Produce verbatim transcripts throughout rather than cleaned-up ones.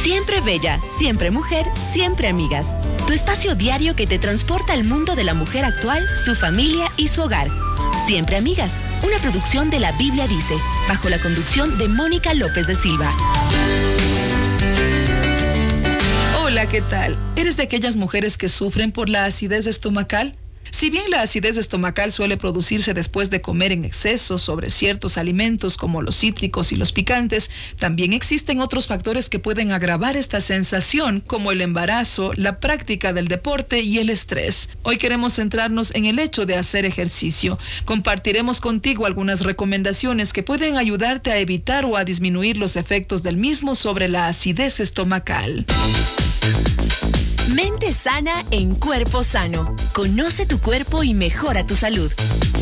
Siempre bella, siempre mujer, siempre amigas. Tu espacio diario que te transporta al mundo de la mujer actual, su familia y su hogar. Siempre Amigas, una producción de La Biblia Dice, bajo la conducción de Mónica López de Silva. Hola, ¿qué tal? ¿Eres de aquellas mujeres que sufren por la acidez estomacal? Si bien la acidez estomacal suele producirse después de comer en exceso sobre ciertos alimentos como los cítricos y los picantes, también existen otros factores que pueden agravar esta sensación, como el embarazo, la práctica del deporte y el estrés. Hoy queremos centrarnos en el hecho de hacer ejercicio. Compartiremos contigo algunas recomendaciones que pueden ayudarte a evitar o a disminuir los efectos del mismo sobre la acidez estomacal. Mente sana en cuerpo sano. Conoce tu cuerpo y mejora tu salud.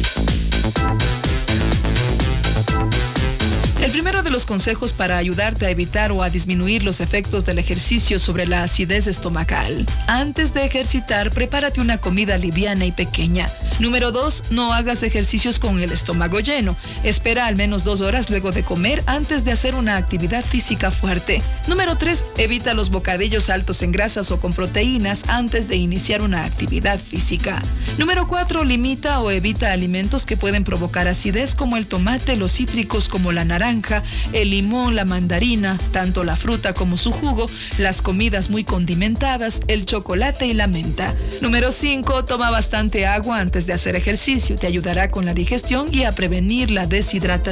El primero de los consejos para ayudarte a evitar o a disminuir los efectos del ejercicio sobre la acidez estomacal. Antes de ejercitar, prepárate una comida liviana y pequeña. Número dos, no hagas ejercicios con el estómago lleno. Espera al menos dos horas luego de comer antes de hacer una actividad física fuerte. Número tres, evita los bocadillos altos en grasas o con proteínas antes de iniciar una actividad física. Número cuatro, limita o evita alimentos que pueden provocar acidez como el tomate, los cítricos como la naranja, el limón, la mandarina, tanto la fruta como su jugo, las comidas muy condimentadas, el chocolate y la menta. Número cinco, toma bastante agua antes de hacer ejercicio. Te ayudará con la digestión y a prevenir la deshidratación.